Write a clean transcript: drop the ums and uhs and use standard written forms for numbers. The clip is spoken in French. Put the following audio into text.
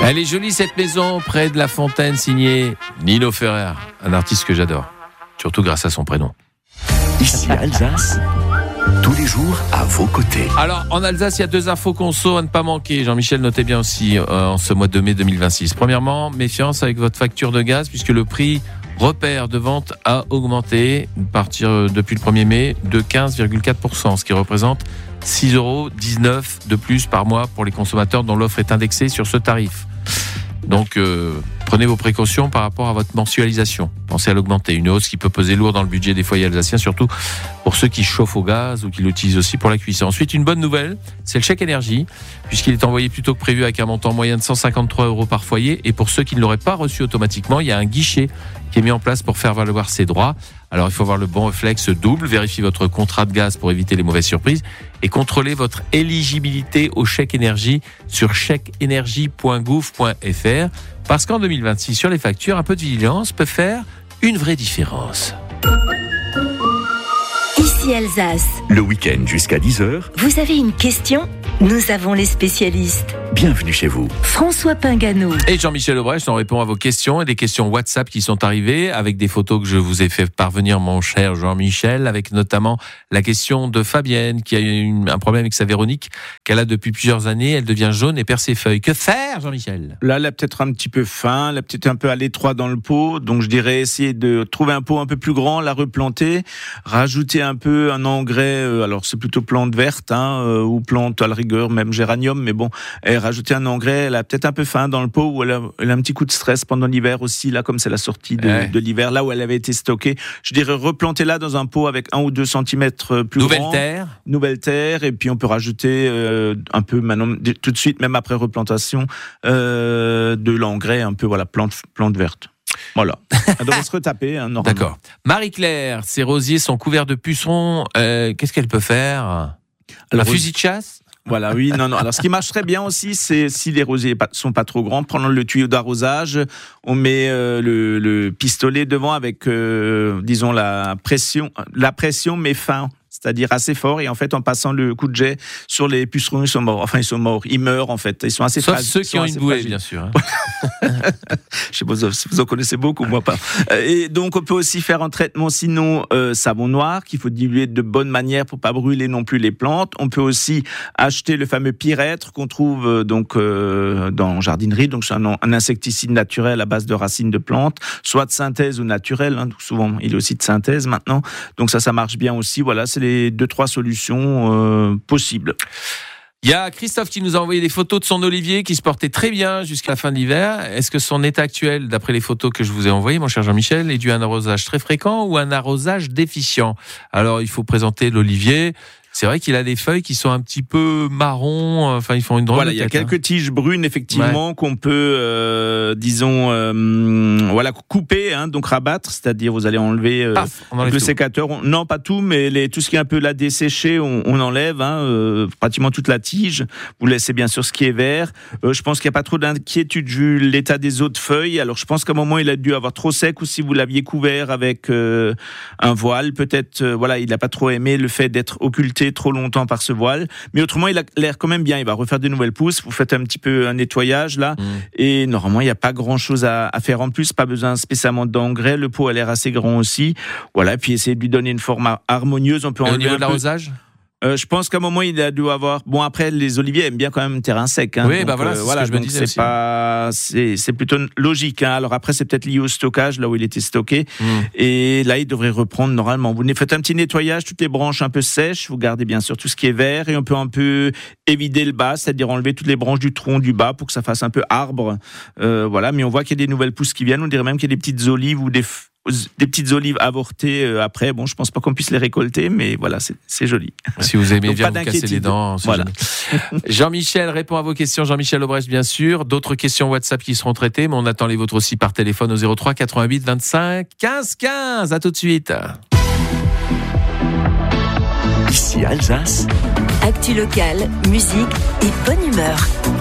Elle est jolie cette maison près de la fontaine, signée Nino Ferrer, un artiste que j'adore, surtout grâce à son prénom. Ici Alsace, tous les jours à vos côtés. Alors en Alsace, il y a 2 infos conso à ne pas manquer. Jean-Michel, notez bien aussi en ce mois de mai 2026. Premièrement, méfiance avec votre facture de gaz puisque le prix repère de vente a augmenté depuis le 1er mai de 15,4%, ce qui représente 6,19 € de plus par mois pour les consommateurs dont l'offre est indexée sur ce tarif. Donc, prenez vos précautions par rapport à votre mensualisation. Pensez à l'augmenter. Une hausse qui peut peser lourd dans le budget des foyers alsaciens, surtout pour ceux qui chauffent au gaz ou qui l'utilisent aussi pour la cuisson. Ensuite, une bonne nouvelle, c'est le chèque énergie, puisqu'il est envoyé plus tôt que prévu avec un montant moyen de 153 € par foyer. Et pour ceux qui ne l'auraient pas reçu automatiquement, il y a un guichet qui est mis en place pour faire valoir ses droits. Alors, il faut avoir le bon réflexe double, vérifier votre contrat de gaz pour éviter les mauvaises surprises et contrôler votre éligibilité au chèque énergie sur chèqueenergie.gouv.fr parce qu'en 2026, sur les factures, un peu de vigilance peut faire une vraie différence. Ici Alsace. Le week-end jusqu'à 10h, Vous avez une question ? Nous avons les spécialistes. bienvenue chez vous. François Pingano. Et Jean-Michel Aubrecht, on répond à vos questions et des questions WhatsApp qui sont arrivées avec des photos que je vous ai fait parvenir, mon cher Jean-Michel, avec notamment la question de Fabienne qui a eu un problème avec sa Véronique qu'elle a depuis plusieurs années. Elle devient jaune et perd ses feuilles. Que faire, Jean-Michel ? Là, elle a peut-être un petit peu faim, elle a peut-être un peu à l'étroit dans le pot. Donc, je dirais essayer de trouver un pot un peu plus grand, la replanter, rajouter un peu un engrais. Alors, c'est plutôt plante verte ou plante à la rigueur, même géranium. Mais bon, rajouter un engrais. Elle a peut-être un peu faim dans le pot ou elle a un petit coup de stress pendant l'hiver aussi. Là, comme c'est la sortie de l'hiver, là où elle avait été stockée, je dirais replanter là dans un pot avec 1 ou 2 centimètres plus grand. Nouvelle terre. Et puis, on peut rajouter un peu maintenant, tout de suite, même après replantation, de l'engrais, un peu, voilà, plante verte. Voilà. Elle devrait se retaper, normalement. D'accord. Marie-Claire, ses rosiers sont couverts de pucerons. Qu'est-ce qu'elle peut faire ? Un fusil de chasse ? Voilà, oui, non. Alors, ce qui marche très bien aussi, c'est si les rosiers sont pas trop grands, prenons le tuyau d'arrosage, on met le pistolet devant avec, disons, la pression mais fin. C'est-à-dire assez fort, et en fait, en passant le coup de jet sur les pucerons, ils sont morts. Enfin, ils sont morts, ils meurent en fait. Ils sont assez fragiles. Sauf ceux qui ont une bouée, bien sûr. Je sais pas si vous en connaissez beaucoup, moi pas. Et donc, on peut aussi faire un traitement, sinon savon noir, qu'il faut diluer de bonne manière pour pas brûler non plus les plantes. On peut aussi acheter le fameux pyrètre qu'on trouve dans jardinerie. Donc, c'est un insecticide naturel à base de racines de plantes, soit de synthèse ou naturel. Souvent, il est aussi de synthèse maintenant. Donc ça marche bien aussi. Voilà, c'est les 2-3 solutions possibles. Il y a Christophe qui nous a envoyé des photos de son olivier qui se portait très bien jusqu'à la fin de l'hiver. Est-ce que son état actuel, d'après les photos que je vous ai envoyées, mon cher Jean-Michel, est dû à un arrosage très fréquent ou un arrosage déficient ? Alors, il faut présenter l'olivier. C'est vrai qu'il a des feuilles qui sont un petit peu marron, enfin ils font une drôle de tête. Il y a quelques tiges brunes effectivement qu'on peut, couper, donc rabattre, c'est-à-dire vous allez enlever le sécateur. Non, pas tout, mais tout ce qui est un peu là desséché, on enlève pratiquement toute la tige. Vous laissez bien sûr ce qui est vert. Je pense qu'il n'y a pas trop d'inquiétude vu l'état des autres feuilles. Alors je pense qu'à un moment il a dû avoir trop sec ou si vous l'aviez couvert avec un voile, peut-être il n'a pas trop aimé le fait d'être occulté trop longtemps par ce voile, mais autrement il a l'air quand même bien. Il va refaire de nouvelles pousses, vous faites un petit peu un nettoyage là, et normalement il n'y a pas grand chose à faire en plus, pas besoin spécialement d'engrais, le pot a l'air assez grand aussi, voilà, puis essayer de lui donner une forme harmonieuse. On peut enlever au niveau de l'arrosage. Je pense qu'à un moment il a dû avoir. Bon, après les oliviers aiment bien quand même terrain sec. Oui, donc, c'est ce que je me disais aussi. C'est plutôt logique. Alors après c'est peut-être lié au stockage là où il était stocké. Et là il devrait reprendre normalement. Vous faites un petit nettoyage, toutes les branches un peu sèches. Vous gardez bien sûr tout ce qui est vert et on peut un peu évider le bas, c'est-à-dire enlever toutes les branches du tronc du bas pour que ça fasse un peu arbre. Voilà. Mais on voit qu'il y a des nouvelles pousses qui viennent. On dirait même qu'il y a des petites olives ou des petites olives avortées après. Bon, je pense pas qu'on puisse les récolter, mais voilà, c'est joli. Si vous aimez bien vous casser les dents, voilà. Jean-Michel répond à vos questions. Jean-Michel Aubrecht, bien sûr. D'autres questions WhatsApp qui seront traitées, mais on attend les vôtres aussi par téléphone au 03 88 25 15 15. À tout de suite. Ici Alsace. Actu locale, musique et bonne humeur.